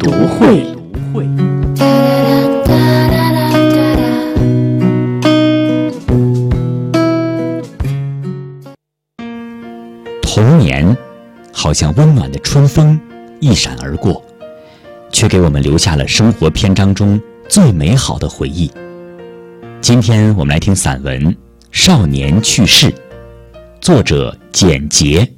读会。童年好像温暖的春风一闪而过，却给我们留下了生活篇章中最美好的回忆。今天我们来听散文《少年去世》，作者简洁。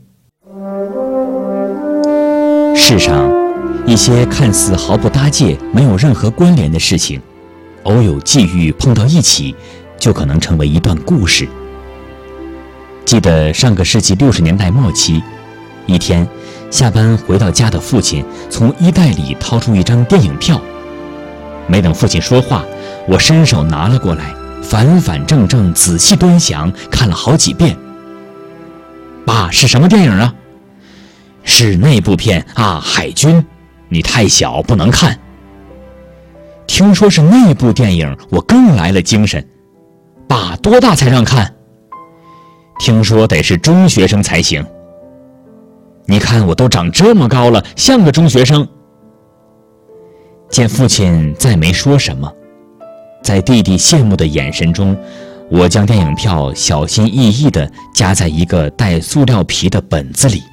世上一些看似毫不搭界、没有任何关联的事情，偶有际遇碰到一起，就可能成为一段故事。记得上个世纪60年代末期，一天下班回到家的父亲从衣袋里掏出一张电影票，没等父亲说话，我伸手拿了过来，反反正正仔细端详，看了好几遍。爸，是什么电影啊？是那部片啊，海军，你太小不能看。听说是那部电影，我更来了精神。爸，多大才让看？听说得是中学生才行。你看我都长这么高了，像个中学生。见父亲再没说什么，在弟弟羡慕的眼神中，我将电影票小心翼翼地夹在一个带塑料皮的本子里。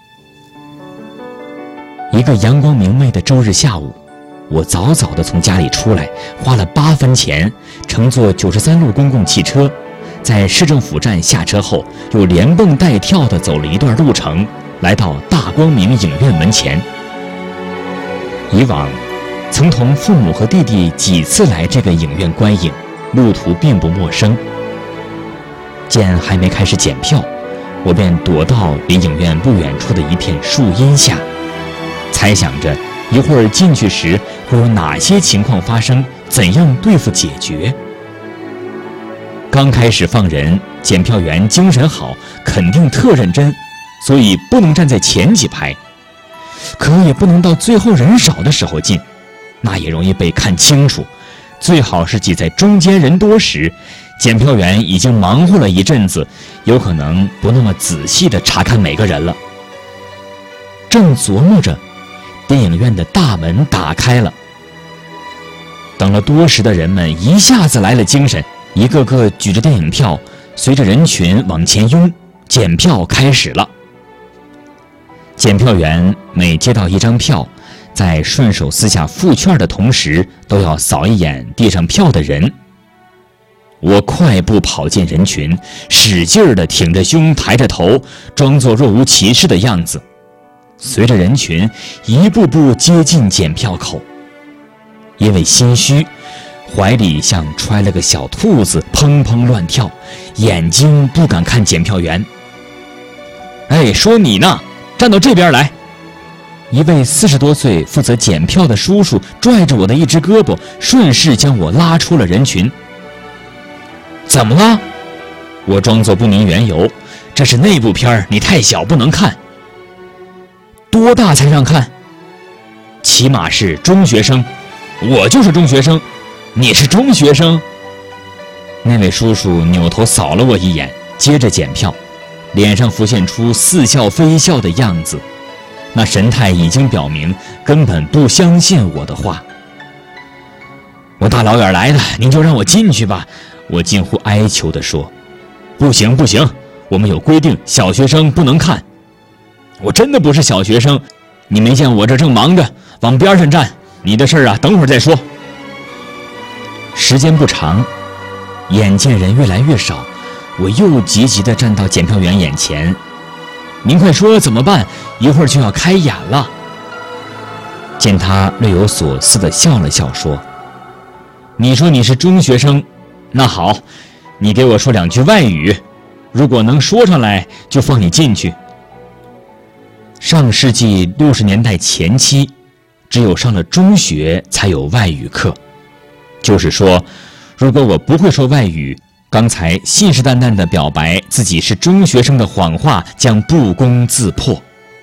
一个阳光明媚的周日下午，我早早地从家里出来，花了8分钱乘坐93路公共汽车，在市政府站下车后，又连蹦带跳地走了一段路程，来到大光明影院门前。以往曾同父母和弟弟几次来这个影院观影，路途并不陌生。见还没开始检票，我便躲到离影院不远处的一片树荫下，猜想着一会儿进去时会有哪些情况发生，怎样对付解决。刚开始放人，检票员精神好，肯定特认真，所以不能站在前几排，可也不能到最后人少的时候进，那也容易被看清楚。最好是挤在中间人多时，检票员已经忙活了一阵子，有可能不那么仔细地查看每个人了。正琢磨着，电影院的大门打开了，等了多时的人们一下子来了精神，一个个举着电影票，随着人群往前拥，检票开始了。检票员每接到一张票，在顺手撕下副券的同时，都要扫一眼地上票的人。我快步跑进人群，使劲地挺着胸，抬着头，装作若无其事的样子，随着人群一步步接近检票口。因为心虚，怀里像揣了个小兔子，砰砰乱跳，眼睛不敢看检票员。哎，说你呢，站到这边来！一位40多岁负责检票的叔叔拽着我的一只胳膊，顺势将我拉出了人群。怎么了？我装作不明缘由。这是那部片，你太小不能看。多大才让看？起码是中学生。我就是中学生。你是中学生？那位叔叔扭头扫了我一眼，接着检票，脸上浮现出似笑非笑的样子，那神态已经表明根本不相信我的话。我大老远来的，您就让我进去吧，我近乎哀求地说。不行不行，我们有规定，小学生不能看。我真的不是小学生，你没见我这正忙着，往边上站，你的事啊等会儿再说。时间不长，眼见人越来越少，我又急急地站到检票员眼前。您快说怎么办？一会儿就要开演了。见他略有所思地笑了笑，说：你说你是中学生，那好，你给我说2句外语，如果能说上来就放你进去。上世纪60年代前期，只有上了中学才有外语课，就是说，如果我不会说外语，刚才信誓旦旦地表白自己是中学生的谎话将不攻自破。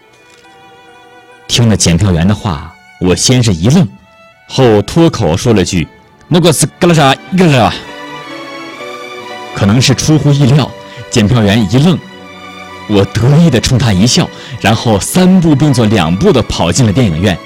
听了检票员的话，我先是一愣，后脱口说了句：那个是干了啥一个了。可能是出乎意料，检票员一愣，我得意地冲他一笑，然后3步并作2步地跑进了电影院。